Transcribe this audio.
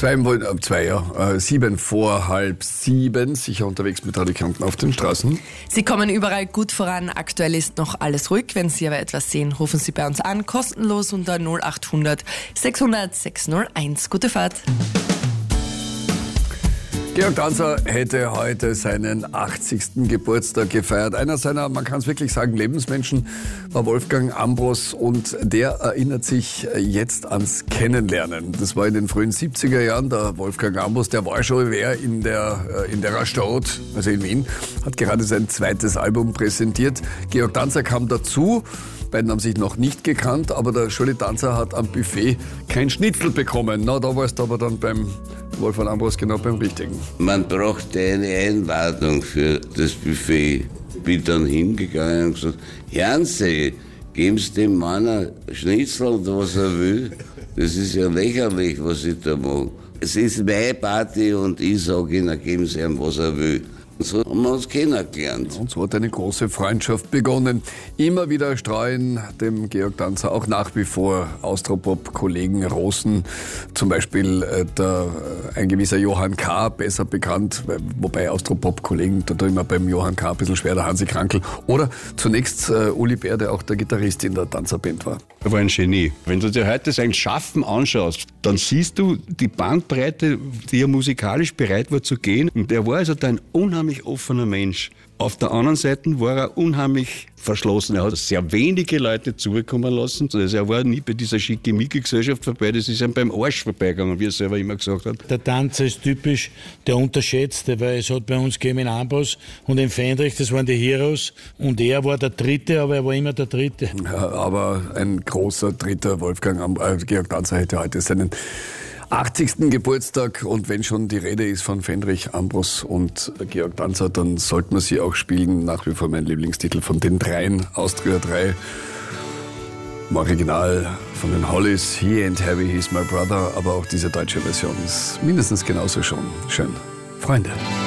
7 vor halb 7, sicher unterwegs mit Radikanten auf den Straßen. Sie kommen überall gut voran. Aktuell ist noch alles ruhig. Wenn Sie aber etwas sehen, rufen Sie bei uns an, kostenlos unter 0800 600 601. Gute Fahrt. Georg Danzer hätte heute seinen 80. Geburtstag gefeiert. Einer seiner, man kann es wirklich sagen, Lebensmenschen war Wolfgang Ambros und der erinnert sich jetzt ans Kennenlernen. Das war in den frühen 70er Jahren. Der Wolfgang Ambros, der war schon wer in der Stadt, also in Wien, hat gerade sein zweites Album präsentiert. Georg Danzer kam dazu. Beiden haben sich noch nicht gekannt, aber der Schulli Danzer hat am Buffet kein Schnitzel bekommen. Na, da warst du aber dann beim Wolfgang Ambros genau beim Richtigen. Man brauchte eine Einladung für das Buffet. Bin dann hingegangen und gesagt, Janse, geben Sie dem Mann ein Schnitzel und was er will? Das ist ja lächerlich, was ich da mache. Es ist meine Party und ich sage Ihnen, geben Sie ihm, was er will. Und so haben wir uns kennengelernt. Und so hat eine große Freundschaft begonnen. Immer wieder streuen dem Georg Danzer auch nach wie vor Austropop-Kollegen Rosen. Zum Beispiel ein gewisser Johann K., besser bekannt, wobei Austropop-Kollegen, da tut immer beim Johann K. ein bisschen schwer, der Hansi Krankl. Oder zunächst Uli Bär, der auch der Gitarrist in der Danzerband war. Er war ein Genie. Wenn du dir heute sein Schaffen anschaust, dann siehst du die Bandbreite, die er musikalisch bereit war zu gehen. Und er war also ein unheimlich offener Mensch. Auf der anderen Seite war er unheimlich verschlossen. Er hat sehr wenige Leute zukommen lassen. Also er war nie bei dieser Schickimicki-Gesellschaft vorbei. Das ist ihm beim Arsch vorbeigegangen, wie er selber immer gesagt hat. Der Danzer ist typisch der Unterschätzte, weil es hat bei uns gegeben in Ambros und in Fendrich, das waren die Heroes. Und er war der Dritte, aber er war immer der Dritte. Ja, aber ein großer Dritter, Georg Danzer hätte heute seinen 80. Geburtstag, und wenn schon die Rede ist von Fendrich, Ambros und Georg Danzer, dann sollte man sie auch spielen. Nach wie vor mein Lieblingstitel von den dreien, Austria 3. Im Original von den Hollies, He Ain't Heavy, He's My Brother, aber auch diese deutsche Version ist mindestens genauso schon schön. Freunde.